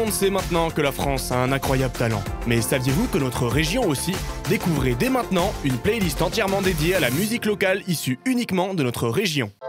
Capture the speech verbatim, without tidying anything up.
monde sait maintenant que la France a un incroyable talent. Mais saviez-vous que notre région aussi? Découvrez dès maintenant une playlist entièrement dédiée à la musique locale issue uniquement de notre région.